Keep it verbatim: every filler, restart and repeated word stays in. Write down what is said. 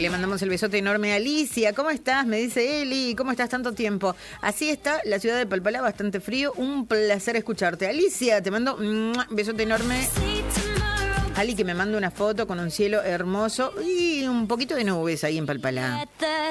le mandamos el besote enorme a Alicia. ¿Cómo estás? Me dice Eli. ¿Cómo estás tanto tiempo? Así está la ciudad de Palpalá, bastante frío. Un placer escucharte. Alicia, te mando un besote enorme. Ali, que me manda una foto con un cielo hermoso y un poquito de nubes ahí en Palpalá.